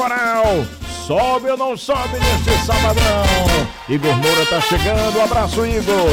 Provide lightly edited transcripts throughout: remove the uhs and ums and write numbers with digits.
Coral. Sobe ou não sobe nesse sabadão? Igor Moura tá chegando. Abraço, Igor.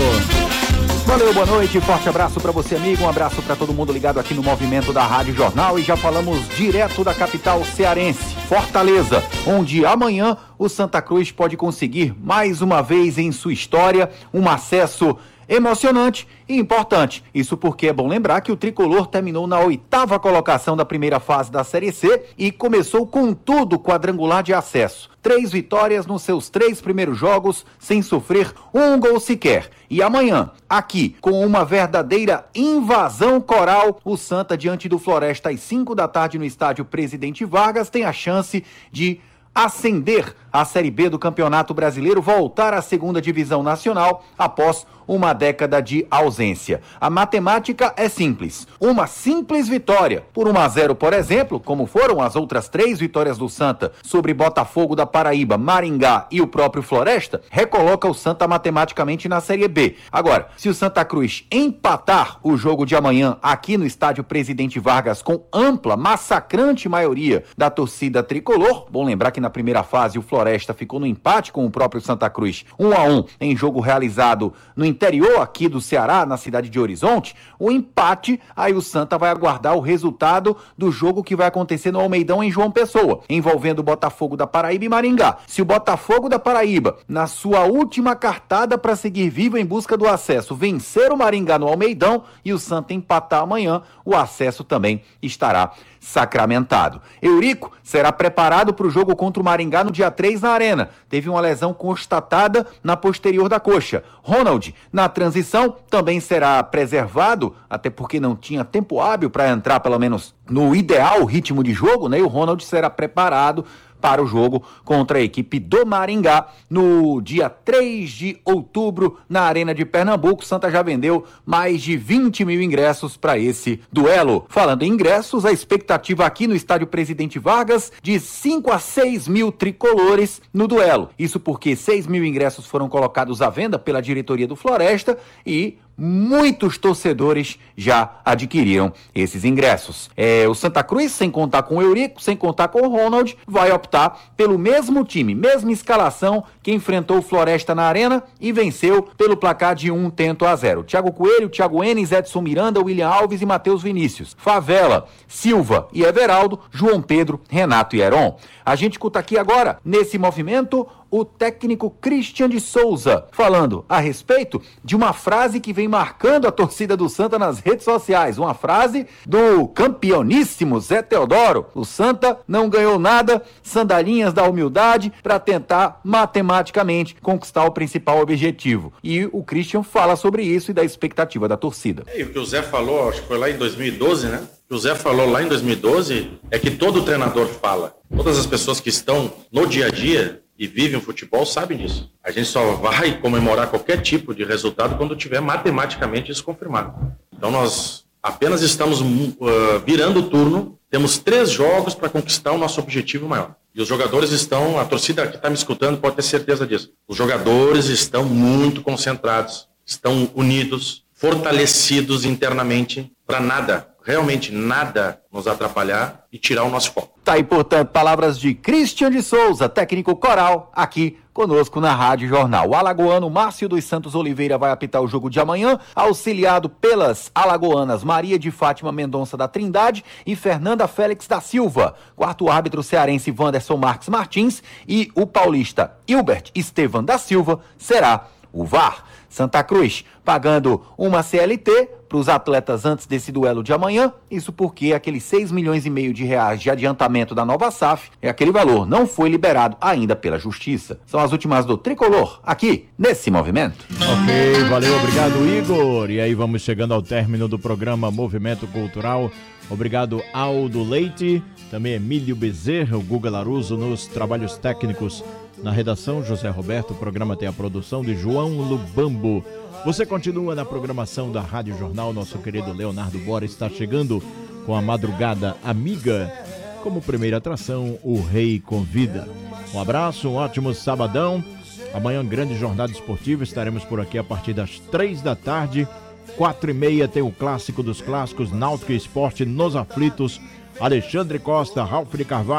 Valeu, boa noite, forte abraço pra você, amigo, um abraço pra todo mundo ligado aqui no movimento da Rádio Jornal e já falamos direto da capital cearense, Fortaleza, onde amanhã o Santa Cruz pode conseguir mais uma vez em sua história um acesso emocionante e importante. Isso porque é bom lembrar que o tricolor terminou na 8ª colocação da primeira fase da Série C e começou com tudo quadrangular de acesso. 3 vitórias nos seus 3 primeiros jogos, sem sofrer um gol sequer. E amanhã, aqui, com uma verdadeira invasão coral, o Santa, diante do Floresta, às 5 da tarde no estádio Presidente Vargas, tem a chance de ascender a Série B do Campeonato Brasileiro, voltar à 2ª Divisão Nacional após uma década de ausência. A matemática é simples. Uma simples vitória por 1-0, por exemplo, como foram as outras 3 vitórias do Santa sobre Botafogo da Paraíba, Maringá e o próprio Floresta, recoloca o Santa matematicamente na Série B. Agora, se o Santa Cruz empatar o jogo de amanhã aqui no estádio Presidente Vargas com ampla, massacrante maioria da torcida tricolor, bom lembrar que na primeira fase o Floresta ficou no empate com o próprio Santa Cruz, 1-1 em jogo realizado no interior aqui do Ceará, na cidade de Horizonte, o empate, aí o Santa vai aguardar o resultado do jogo que vai acontecer no Almeidão em João Pessoa, envolvendo o Botafogo da Paraíba e Maringá. Se o Botafogo da Paraíba, na sua última cartada para seguir vivo em busca do acesso, vencer o Maringá no Almeidão e o Santa empatar amanhã, o acesso também estará sacramentado. Eurico será preparado para o jogo contra o Maringá no dia 3 na Arena. Teve uma lesão constatada na posterior da coxa. Ronald, na transição, também será preservado, até porque não tinha tempo hábil para entrar, pelo menos no ideal ritmo de jogo, né? E o Ronald será preparado para o jogo contra a equipe do Maringá no dia 3 de outubro na Arena de Pernambuco. Santa já vendeu mais de 20 mil ingressos para esse duelo. Falando em ingressos, a expectativa aqui no estádio Presidente Vargas de 5 a 6 mil tricolores no duelo. Isso porque 6 mil ingressos foram colocados à venda pela diretoria do Floresta e muitos torcedores já adquiriram esses ingressos. O Santa Cruz, sem contar com o Eurico, sem contar com o Ronald, vai optar pelo mesmo time, mesma escalação que enfrentou o Floresta na Arena e venceu pelo placar de 1-0. Thiago Coelho, Thiago Enes, Edson Miranda, William Alves e Matheus Vinícius. Favela, Silva e Everaldo, João Pedro, Renato e Heron. A gente escuta aqui agora, nesse movimento, o técnico Christian de Souza, falando a respeito de uma frase que vem marcando a torcida do Santa nas redes sociais. Uma frase do campeoníssimo Zé Teodoro. O Santa não ganhou nada, sandalinhas da humildade, para tentar matematicamente conquistar o principal objetivo. E o Christian fala sobre isso e da expectativa da torcida. E o que o Zé falou, acho que foi lá em 2012, né? O que o Zé falou lá em 2012 é que todo treinador fala. Todas as pessoas que estão no dia a dia e vivem o futebol sabem disso. A gente só vai comemorar qualquer tipo de resultado quando tiver matematicamente isso confirmado. Então nós apenas estamos virando o turno, temos 3 jogos para conquistar o nosso objetivo maior. E os jogadores estão, a torcida que está me escutando pode ter certeza disso. Os jogadores estão muito concentrados, estão unidos, fortalecidos internamente para nada, realmente nada nos atrapalhar e tirar o nosso foco. Tá aí, portanto, palavras de Christian de Souza, técnico coral, aqui conosco na Rádio Jornal. O alagoano Márcio dos Santos Oliveira vai apitar o jogo de amanhã, auxiliado pelas alagoanas Maria de Fátima Mendonça da Trindade e Fernanda Félix da Silva. Quarto árbitro cearense Wanderson Marques Martins e o paulista Hilbert Estevan da Silva será o VAR. Santa Cruz pagando uma CLT para os atletas antes desse duelo de amanhã, isso porque aqueles 6 milhões e meio de reais de adiantamento da nova SAF, aquele valor não foi liberado ainda pela Justiça. São as últimas do Tricolor, aqui, nesse movimento. Ok, valeu, obrigado, Igor. E aí vamos chegando ao término do programa Movimento Cultural. Obrigado, Aldo Leite, também Emílio Bezerra, o Guga Laruso nos trabalhos técnicos. Na redação, José Roberto. O programa tem a produção de João Lubambo. Você continua na programação da Rádio Jornal. Nosso querido Leonardo Bora está chegando com a Madrugada Amiga. Como primeira atração, o Rei Convida. Um abraço, um ótimo sabadão. Amanhã, grande jornada esportiva. Estaremos por aqui a partir das 3 da tarde. 4h30 tem o clássico dos clássicos, Náutico e Sport nos aflitos. Alexandre Costa, Ralf de Carvalho.